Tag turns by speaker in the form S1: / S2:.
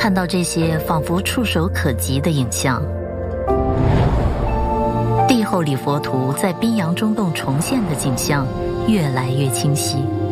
S1: 看到这些仿佛触手可及的影像。帝后礼佛图在宾阳中洞重现的景象越来越清晰。